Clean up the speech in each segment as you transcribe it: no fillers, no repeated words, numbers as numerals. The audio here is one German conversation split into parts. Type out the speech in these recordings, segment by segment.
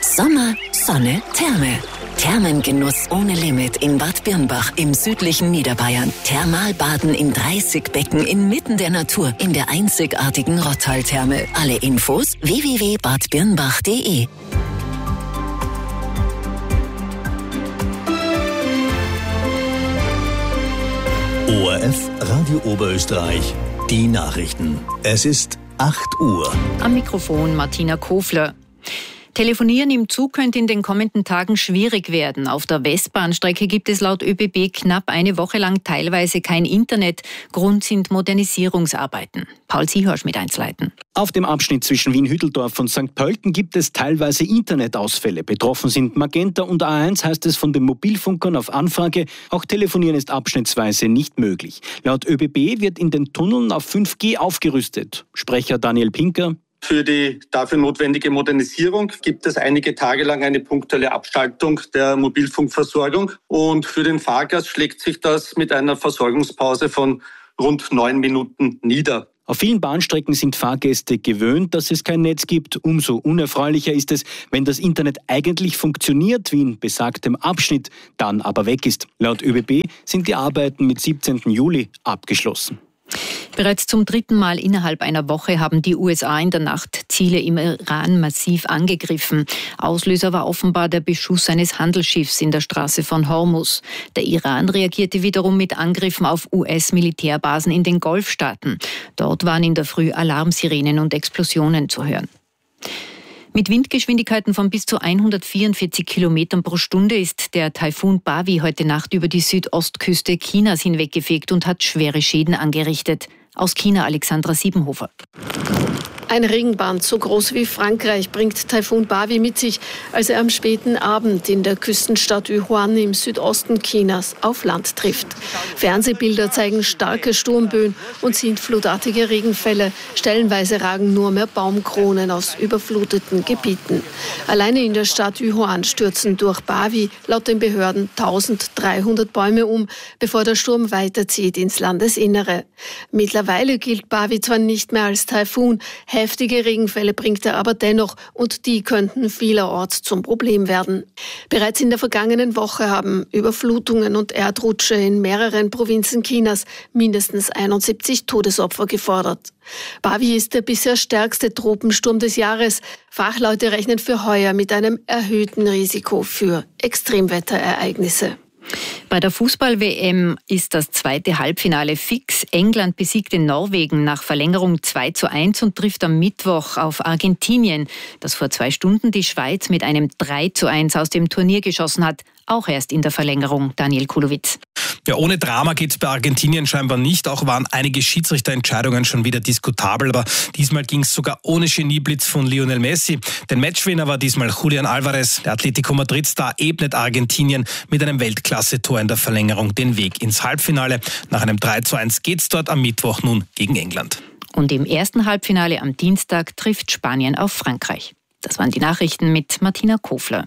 Sommer, Sonne, Therme. Thermengenuss ohne Limit in Bad Birnbach im südlichen Niederbayern. Thermalbaden in 30 Becken inmitten der Natur in der einzigartigen Rottal-Therme. Alle Infos www.badbirnbach.de. ORF Radio Oberösterreich, die Nachrichten. Es ist 8 Uhr. Am Mikrofon Martina Kofler. Telefonieren im Zug könnte in den kommenden Tagen schwierig werden. Auf der Westbahnstrecke gibt es laut ÖBB knapp eine Woche lang teilweise kein Internet. Grund sind Modernisierungsarbeiten. Paul Siehorsch mit Einzelheiten. Auf dem Abschnitt zwischen Wien-Hütteldorf und St. Pölten gibt es teilweise Internetausfälle. Betroffen sind Magenta und A1, heißt es von den Mobilfunkern auf Anfrage. Auch Telefonieren ist abschnittsweise nicht möglich. Laut ÖBB wird in den Tunneln auf 5G aufgerüstet. Sprecher Daniel Pinker: Für die dafür notwendige Modernisierung gibt es einige Tage lang eine punktuelle Abschaltung der Mobilfunkversorgung. Und für den Fahrgast schlägt sich das mit einer Versorgungspause von rund 9 Minuten nieder. Auf vielen Bahnstrecken sind Fahrgäste gewöhnt, dass es kein Netz gibt. Umso unerfreulicher ist es, wenn das Internet eigentlich funktioniert, wie in besagtem Abschnitt, dann aber weg ist. Laut ÖBB sind die Arbeiten mit 17. Juli abgeschlossen. Bereits zum 3. Mal innerhalb einer Woche haben die USA in der Nacht Ziele im Iran massiv angegriffen. Auslöser war offenbar der Beschuss eines Handelsschiffs in der Straße von Hormuz. Der Iran reagierte wiederum mit Angriffen auf US-Militärbasen in den Golfstaaten. Dort waren in der Früh Alarmsirenen und Explosionen zu hören. Mit Windgeschwindigkeiten von bis zu 144 Kilometern pro Stunde ist der Taifun Bavi heute Nacht über die Südostküste Chinas hinweggefegt und hat schwere Schäden angerichtet. Aus China Alexandra Siebenhofer. Ein Regenband so groß wie Frankreich bringt Taifun Bavi mit sich, als er am späten Abend in der Küstenstadt Yuhuan im Südosten Chinas auf Land trifft. Fernsehbilder zeigen starke Sturmböen und sintflutartige Regenfälle. Stellenweise ragen nur mehr Baumkronen aus überfluteten Gebieten. Alleine in der Stadt Yuhuan stürzen durch Bavi laut den Behörden 1300 Bäume um, bevor der Sturm weiterzieht ins Landesinnere. Mittlerweile gilt Bavi zwar nicht mehr als Taifun, heftige Regenfälle bringt er aber dennoch und die könnten vielerorts zum Problem werden. Bereits in der vergangenen Woche haben Überflutungen und Erdrutsche in mehreren Provinzen Chinas mindestens 71 Todesopfer gefordert. Bavi ist der bisher stärkste Tropensturm des Jahres. Fachleute rechnen für heuer mit einem erhöhten Risiko für Extremwetterereignisse. Bei der Fußball-WM ist das zweite Halbfinale fix. England besiegte Norwegen nach Verlängerung 2:1 und trifft am Mittwoch auf Argentinien, das vor 2 Stunden die Schweiz mit einem 3:1 aus dem Turnier geschossen hat. Auch erst in der Verlängerung. Daniel Kulowitz. Ja, ohne Drama geht es bei Argentinien scheinbar nicht. Auch waren einige Schiedsrichterentscheidungen schon wieder diskutabel. Aber diesmal ging es sogar ohne Genieblitz von Lionel Messi. Den Matchwinner war diesmal Julian Alvarez. Der Atletico Madrid-Star ebnet Argentinien mit einem Weltklasse-Tor in der Verlängerung den Weg ins Halbfinale. Nach einem 3:1 geht es dort am Mittwoch nun gegen England. Und im ersten Halbfinale am Dienstag trifft Spanien auf Frankreich. Das waren die Nachrichten mit Martina Kofler.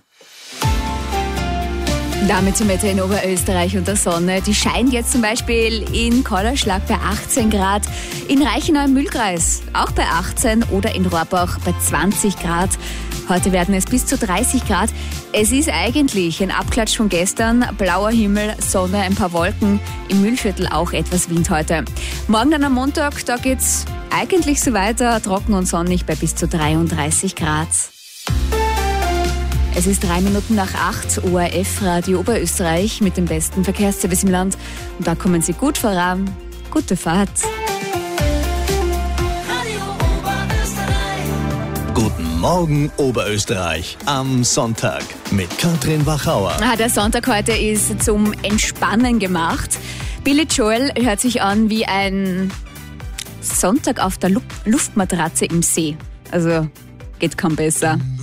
Damit zum Wetter in Oberösterreich und der Sonne. Die scheint jetzt zum Beispiel in Kollerschlag bei 18 Grad, in Reichenau im Mühlkreis auch bei 18 oder in Rohrbach bei 20 Grad. Heute werden es bis zu 30 Grad. Es ist eigentlich ein Abklatsch von gestern. Blauer Himmel, Sonne, ein paar Wolken. Im Mühlviertel auch etwas Wind heute. Morgen dann am Montag, da geht's eigentlich so weiter. Trocken und sonnig bei bis zu 33 Grad. Es ist 3 Minuten nach 8, ORF Radio Oberösterreich mit dem besten Verkehrsservice im Land. Und da kommen Sie gut voran. Gute Fahrt. Guten Morgen Oberösterreich am Sonntag mit Katrin Wachauer. Der Sonntag heute ist zum Entspannen gemacht. Billy Joel hört sich an wie ein Sonntag auf der Luftmatratze im See. Also geht kaum besser.